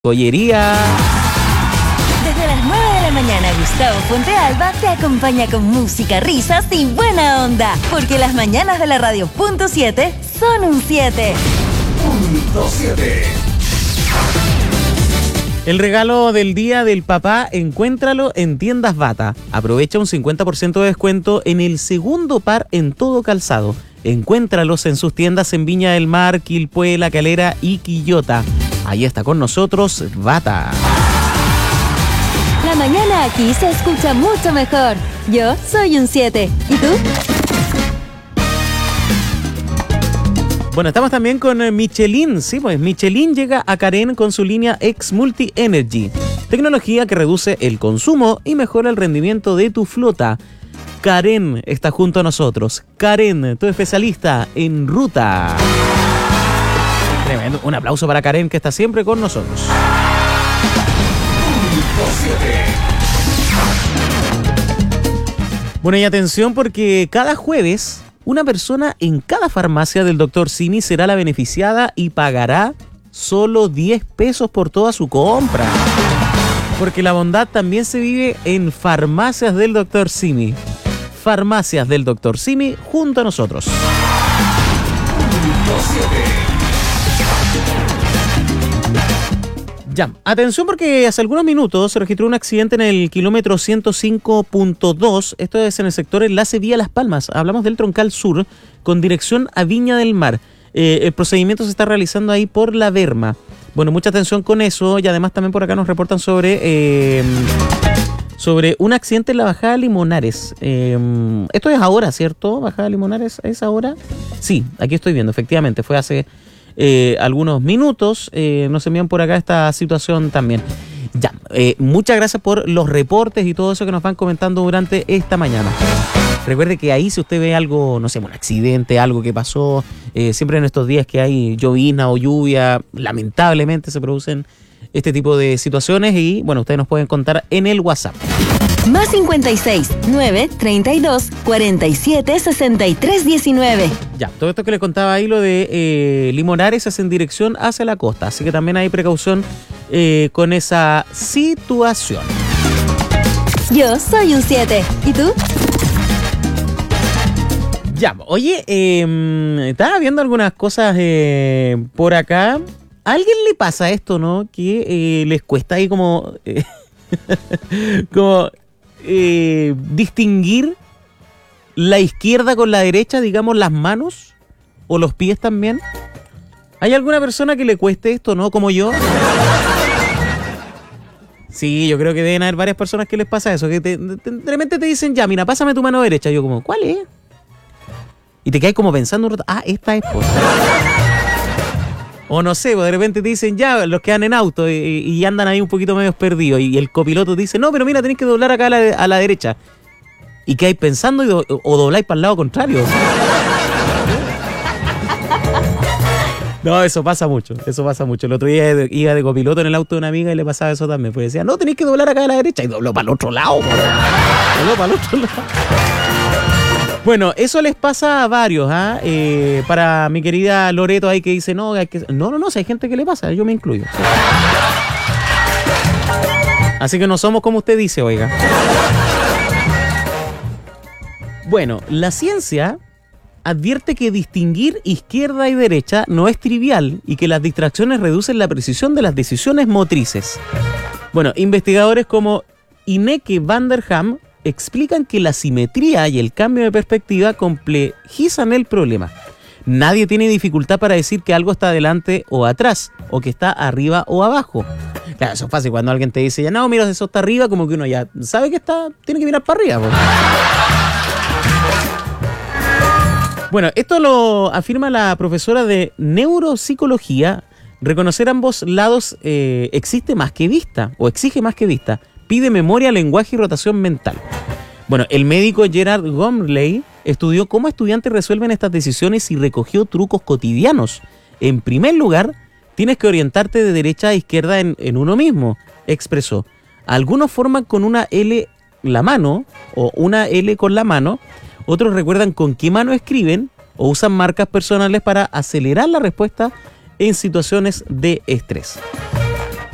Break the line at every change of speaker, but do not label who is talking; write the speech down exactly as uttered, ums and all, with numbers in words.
Joyería.
Desde las nueve de la mañana, Gustavo Fontealba te acompaña con música, risas y buena onda. Porque las mañanas de la radio punto siete son un siete.
Punto siete.
El regalo del día del papá, encuéntralo en Tiendas Bata. Aprovecha un cincuenta por ciento de descuento en el segundo par en todo calzado. Encuéntralos en sus tiendas en Viña del Mar, Quilpué, La Calera y Quillota. Ahí está con nosotros Bata.
La mañana aquí se escucha mucho mejor. Yo soy un siete. ¿Y tú?
Bueno, estamos también con Michelin. Sí, pues Michelin llega a Carén con su línea X Multi Energy. Tecnología que reduce el consumo y mejora el rendimiento de tu flota. Carén está junto a nosotros. Carén, tu especialista en ruta. Tremendo. Un aplauso para Carén, que está siempre con nosotros. Bueno, y atención, porque cada jueves una persona en cada farmacia del doctor Simi será la beneficiada y pagará solo diez pesos por toda su compra. Porque la bondad también se vive en farmacias del doctor Simi. Farmacias del doctor Simi junto a nosotros. Ya, atención, porque hace algunos minutos se registró un accidente en el kilómetro ciento cinco punto dos, esto es en el sector Enlace Vía Las Palmas. Hablamos del Troncal Sur con dirección a Viña del Mar. Eh, el procedimiento se está realizando ahí por la Berma. Bueno, mucha atención con eso, y además también por acá nos reportan sobre eh, sobre un accidente en la Bajada Limonares. Eh, esto es ahora, ¿cierto? ¿Bajada Limonares es ahora? Sí, aquí estoy viendo, efectivamente, fue hace Eh, algunos minutos. Eh, nos envían por acá esta situación también. Ya, eh, muchas gracias por los reportes y todo eso que nos van comentando durante esta mañana. Recuerde que ahí, si usted ve algo, no sé, un accidente, algo que pasó, eh, siempre en estos días que hay llovizna o lluvia, lamentablemente se producen este tipo de situaciones, y bueno, ustedes nos pueden contar en el WhatsApp.
Más cincuenta y seis, nueve, treinta y dos, cuarenta y siete, sesenta y tres, diecinueve.
Ya, todo esto que les contaba ahí, lo de eh, Limonares, es en dirección hacia la costa, así que también hay precaución eh, con esa situación.
Yo soy un siete. ¿Y tú?
Ya, oye, eh, estaba viendo algunas cosas eh, por acá. ¿A alguien le pasa esto, no? Que eh, les cuesta ahí como... Eh, como... Eh, distinguir la izquierda con la derecha, digamos, las manos o los pies también. ¿Hay alguna persona que le cueste esto, no? Como yo. Sí, yo creo que deben haber varias personas que les pasa eso, que te, te, de repente te dicen, ya, mira, pásame tu mano derecha. Yo como, ¿cuál es? Y te quedas como pensando un rato, ah, esta es, pues. O no sé, de repente te dicen, ya, los que andan en auto y, y andan ahí un poquito medio perdidos, y el copiloto te dice, no, pero mira, tenés que doblar acá a la, a la derecha. Y quedáis pensando y do, o dobláis para el lado contrario. No, eso pasa mucho, eso pasa mucho. El otro día iba de copiloto en el auto de una amiga y le pasaba eso también. Pues decía, no, tenés que doblar acá a la derecha, y dobló para el otro lado. Dobló para el otro lado. Bueno, eso les pasa a varios, ¿ah? ¿eh? Eh, para mi querida Loreto ahí que dice, no, hay que... no, no, no, si hay gente que le pasa, yo me incluyo. ¿Sí? Así que no somos como usted dice, oiga. Bueno, la ciencia advierte que distinguir izquierda y derecha no es trivial y que las distracciones reducen la precisión de las decisiones motrices. Bueno, investigadores como Ineke van der Ham explican que la simetría y el cambio de perspectiva complejizan el problema. Nadie tiene dificultad para decir que algo está adelante o atrás, o que está arriba o abajo. Claro, eso es fácil. Cuando alguien te dice, ya no, mira, eso está arriba, como que uno ya sabe que está, tiene que mirar para arriba, pues. Bueno, esto lo afirma la profesora de neuropsicología. Reconocer ambos lados eh, existe más que vista, o exige más que vista. Pide memoria, lenguaje y rotación mental. Bueno, el médico Gerard Gomley estudió cómo estudiantes resuelven estas decisiones y recogió trucos cotidianos. En primer lugar, tienes que orientarte de derecha a izquierda en, en uno mismo, expresó. Algunos forman con una L la mano, o una L con la mano. Otros recuerdan con qué mano escriben o usan marcas personales para acelerar la respuesta en situaciones de estrés.